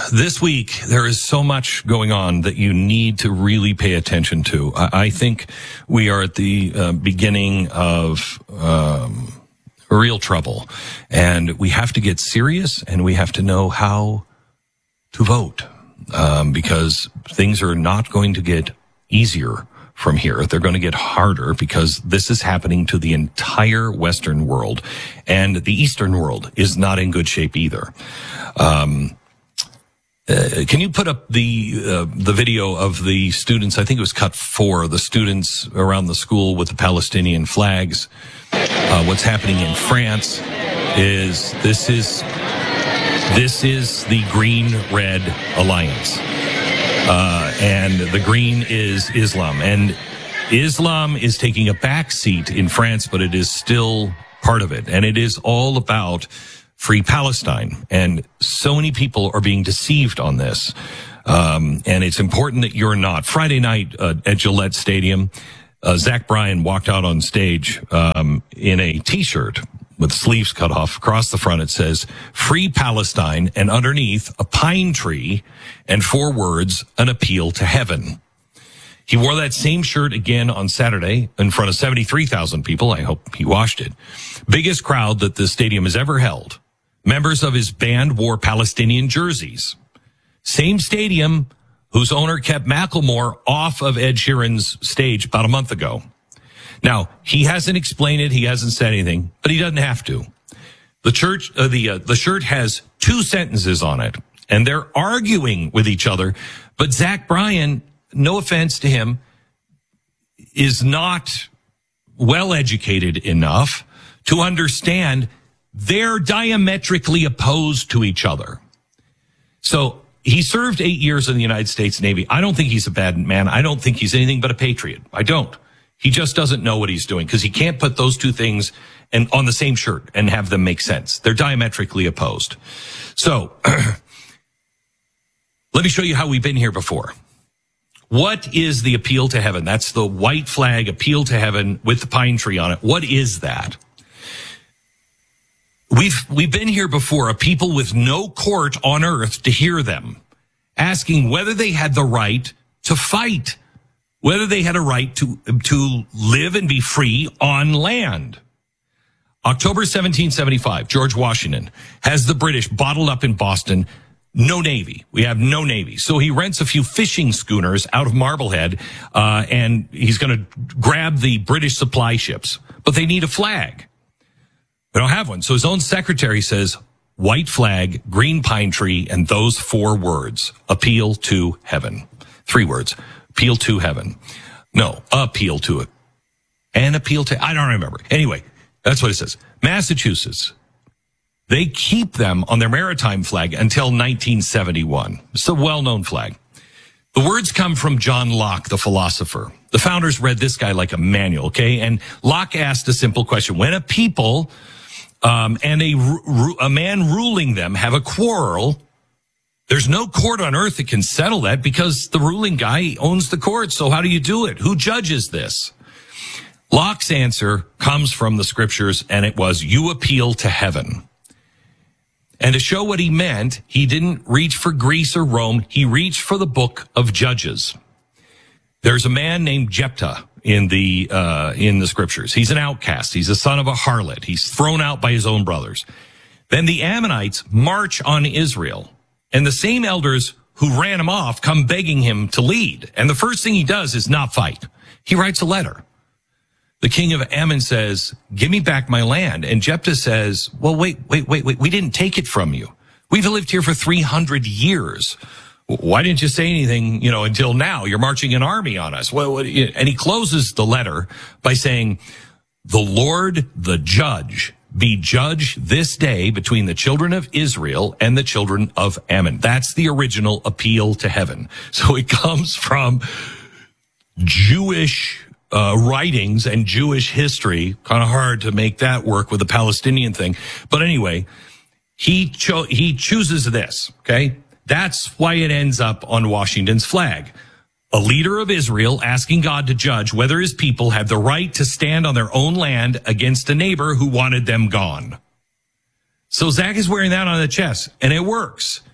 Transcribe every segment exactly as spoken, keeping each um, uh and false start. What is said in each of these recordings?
this week, there is so much going on that you need to really pay attention to. I, I think we are at the uh, beginning of um, real trouble, and we have to get serious, and we have to know how to vote, um, because things are not going to get easier from here. They're going to get harder because this is happening to the entire Western world, and the Eastern world is not in good shape either. Um, uh, can you put up the uh, the video of the students? I think it was cut four. The students around the school with the Palestinian flags. Uh, what's happening in France is this is this is the Green-Red Alliance. Uh, and the green is Islam. And Islam is taking a back seat in France, but it is still part of it. And it is all about free Palestine. And so many people are being deceived on this. Um, and it's important that you're not. Friday night uh, at Gillette Stadium, uh, Zach Bryan walked out on stage um, in a T-shirt with sleeves cut off. Across the front, it says, Free Palestine, and underneath, a pine tree, and four words, an appeal to heaven. He wore that same shirt again on Saturday in front of seventy-three thousand people. I hope he washed it. Biggest crowd that the stadium has ever held. Members of his band wore Palestinian jerseys. Same stadium whose owner kept Macklemore off of Ed Sheeran's stage about a month ago. Now, he hasn't explained it. He hasn't said anything, but he doesn't have to. The church, uh, the, uh, the shirt has two sentences on it, and they're arguing with each other. But Zach Bryan, no offense to him, is not well educated enough to understand they're diametrically opposed to each other. So he served eight years in the United States Navy. I don't think he's a bad man. I don't think he's anything but a patriot. I don't. He just doesn't know what he's doing because he can't put those two things and on the same shirt and have them make sense. They're diametrically opposed. So let me show you how we've been here before. What is the appeal to heaven? That's the white flag, appeal to heaven with the pine tree on it. What is that? We've, we've been here before, a people with no court on earth to hear them, asking whether they had the right to fight, whether they had a right to, to live and be free on land. October seventeen seventy-five, George Washington has the British bottled up in Boston. No Navy. We have no Navy. So he rents a few fishing schooners out of Marblehead, uh, and he's going to grab the British supply ships. But they need a flag. They don't have one. So his own secretary says, white flag, green pine tree, and those four words, appeal to heaven. Three words. Appeal to heaven. No, appeal to it. And appeal to, I don't remember. Anyway, that's what it says. Massachusetts. They keep them on their maritime flag until nineteen seventy-one. It's a well-known flag. The words come from John Locke, the philosopher. The founders read this guy like a manual, okay? And Locke asked a simple question. When a people um, and a, a man ruling them have a quarrel, there's no court on earth that can settle that because the ruling guy owns the court. So how do you do it? Who judges this? Locke's answer comes from the scriptures, and it was, you appeal to heaven. And to show what he meant, he didn't reach for Greece or Rome. He reached for the book of Judges. There's a man named Jephthah in the, uh, in the scriptures. He's an outcast. He's a son of a harlot. He's thrown out by his own brothers. Then the Ammonites march on Israel. And the same elders who ran him off come begging him to lead. And the first thing he does is not fight. He writes a letter. The king of Ammon says, give me back my land. And Jephthah says, well, wait, wait, wait, wait. We didn't take it from you. We've lived here for three hundred years. Why didn't you say anything, you know, until now? You're marching an army on us. Well, and he closes the letter by saying, the Lord, the judge, be judge this day between the children of Israel and the children of Ammon. That's the original appeal to heaven. So it comes from Jewish uh, writings and Jewish history. Kind of hard to make that work with the Palestinian thing. But anyway, he cho- he chooses this, okay? That's why it ends up on Washington's flag. A leader of Israel asking God to judge whether his people have the right to stand on their own land against a neighbor who wanted them gone. So Zach is wearing that on the chest, and it works.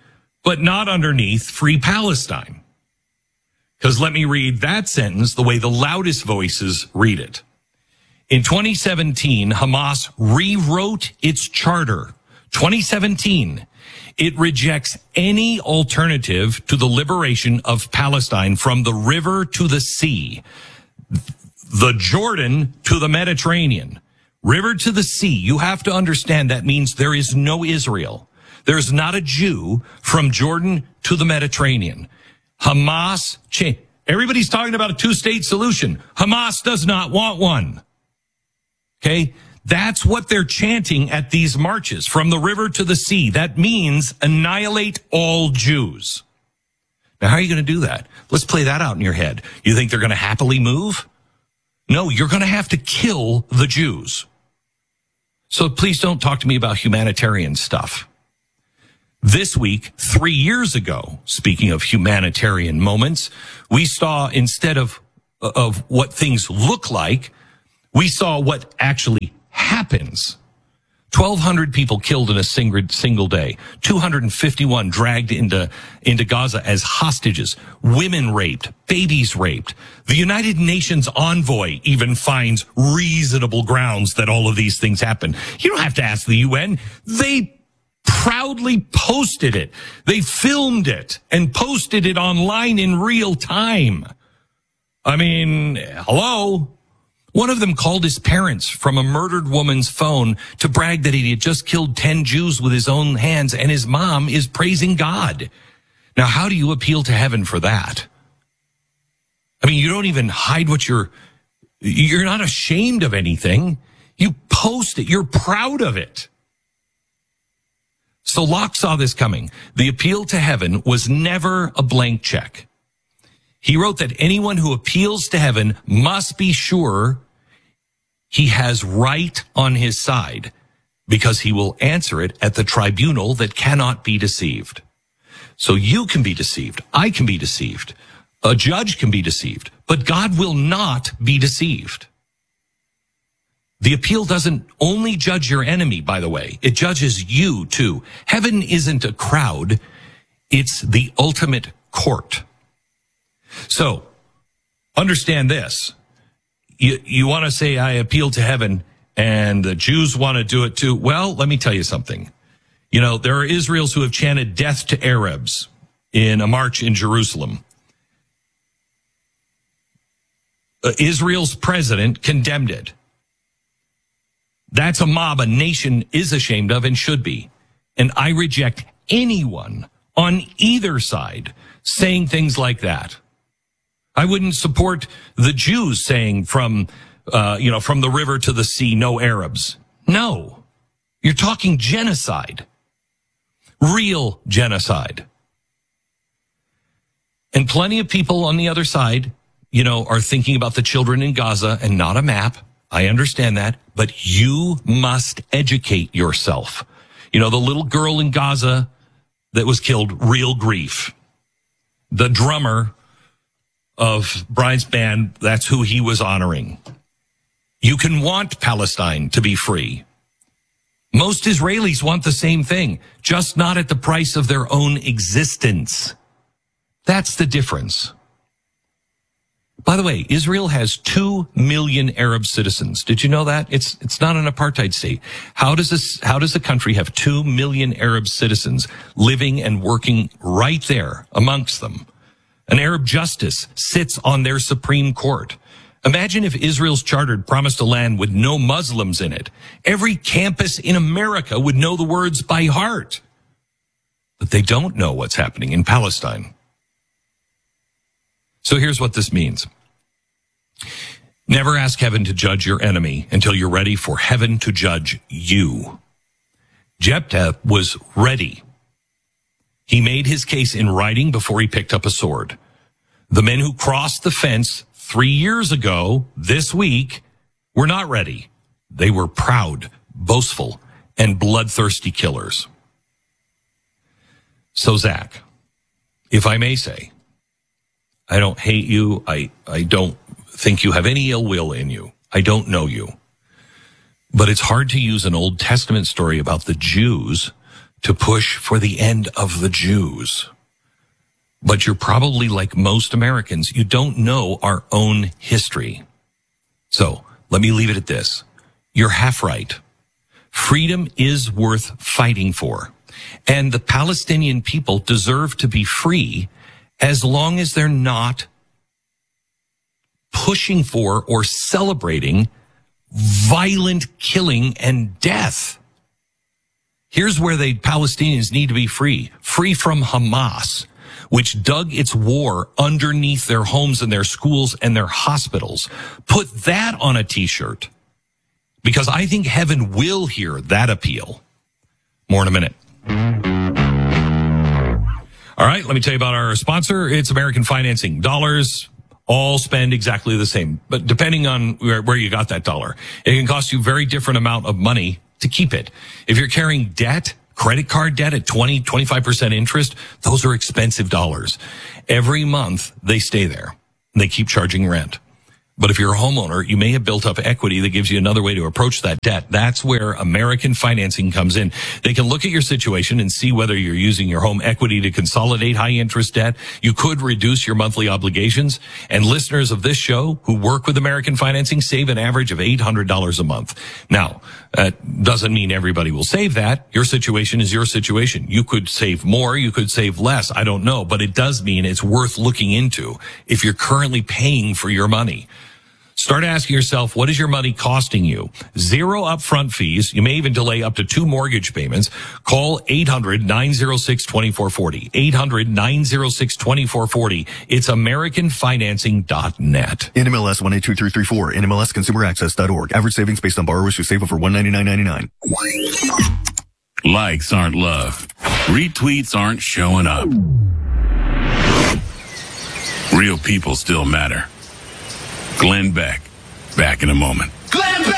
but not underneath Free Palestine. Because let me read that sentence the way the loudest voices read it. In twenty seventeen, Hamas rewrote its charter. twenty seventeen, it rejects any alternative to the liberation of Palestine from the river to the sea, the Jordan to the Mediterranean, river to the sea. You have to understand that means there is no Israel. There's not a Jew from Jordan to the Mediterranean. Hamas, cha- everybody's talking about a two-state solution. Hamas does not want one. Okay? That's what they're chanting at these marches, from the river to the sea. That means annihilate all Jews. Now, how are you going to do that? Let's play that out in your head. You think they're going to happily move? No, you're going to have to kill the Jews. So please don't talk to me about humanitarian stuff. This week, three years ago, speaking of humanitarian moments, we saw, instead of, of what things look like, we saw what actually happens. twelve hundred people killed in a single, single day. two hundred fifty-one dragged into, into Gaza as hostages. Women raped. Babies raped. The United Nations envoy even finds reasonable grounds that all of these things happen. You don't have to ask the U N. They proudly posted it. They filmed it and posted it online in real time. I mean, hello? One of them called his parents from a murdered woman's phone to brag that he had just killed ten Jews with his own hands, and his mom is praising God. Now, how do you appeal to heaven for that? I mean, you don't even hide what you're, you're not ashamed of anything. You post it. You're proud of it. So Locke saw this coming. The appeal to heaven was never a blank check. He wrote that anyone who appeals to heaven must be sure he has right on his side, because he will answer it at the tribunal that cannot be deceived. So you can be deceived. I can be deceived. A judge can be deceived, but God will not be deceived. The appeal doesn't only judge your enemy, by the way. It judges you too. Heaven isn't a crowd. It's the ultimate court. So understand this. You, you want to say, I appeal to heaven, and the Jews want to do it too. Well, let me tell you something. You know, there are Israelis who have chanted death to Arabs in a march in Jerusalem. Uh, Israel's president condemned it. That's a mob a nation is ashamed of and should be. And I reject anyone on either side saying things like that. I wouldn't support the Jews saying from, uh, you know, from the river to the sea, no Arabs. No. You're talking genocide. Real genocide. And plenty of people on the other side, you know, are thinking about the children in Gaza and not a map. I understand that. But you must educate yourself. You know, the little girl in Gaza that was killed, real grief. The drummer of Brian's band, that's who he was honoring. You can want Palestine to be free. Most Israelis want the same thing, just not at the price of their own existence. That's the difference. By the way, Israel has two million Arab citizens. Did you know that? It's it's not an apartheid state. How does this, how does a country have two million Arab citizens living and working right there amongst them? An Arab justice sits on their Supreme Court. Imagine if Israel's charter promised a land with no Muslims in it. Every campus in America would know the words by heart. But they don't know what's happening in Palestine. So here's what this means. Never ask heaven to judge your enemy until you're ready for heaven to judge you. Jephthah was ready. He made his case in writing before he picked up a sword. The men who crossed the fence three years ago, this week, were not ready. They were proud, boastful, and bloodthirsty killers. So, Zach, if I may say, I don't hate you. I, I don't think you have any ill will in you. I don't know you. But it's hard to use an Old Testament story about the Jews to push for the end of the Jews. But you're probably like most Americans. You don't know our own history. So let me leave it at this. You're half right. Freedom is worth fighting for. And the Palestinian people deserve to be free as long as they're not pushing for or celebrating violent killing and death. Here's where the Palestinians need to be free. Free from Hamas, which dug its war underneath their homes and their schools and their hospitals. Put that on a t-shirt, because I think heaven will hear that appeal. More in a minute. All right, let me tell you about our sponsor. It's American Financing. Dollars all spend exactly the same, but depending on where, where you got that dollar, it can cost you a very different amount of money to keep it. If you're carrying debt, credit card debt at twenty, twenty-five percent interest, those are expensive dollars. Every month they stay there. They keep charging rent. But if you're a homeowner, you may have built up equity that gives you another way to approach that debt. That's where American Financing comes in. They can look at your situation and see whether you're using your home equity to consolidate high interest debt. You could reduce your monthly obligations. And listeners of this show who work with American Financing save an average of eight hundred dollars a month. Now, that doesn't mean everybody will save that. Your situation is your situation. You could save more. You could save less. I don't know. But it does mean it's worth looking into if you're currently paying for your money. Start asking yourself, what is your money costing you? Zero upfront fees. You may even delay up to two mortgage payments. Call eight hundred, nine oh six, two four four oh. eight hundred, nine oh six, two four four oh. It's american financing dot net. N M L S one eight two three three four. N M L S consumer access dot org. Average savings based on borrowers who save over one hundred ninety-nine dollars and ninety-nine cents. Likes aren't love. Retweets aren't showing up. Real people still matter. Glenn Beck, back in a moment.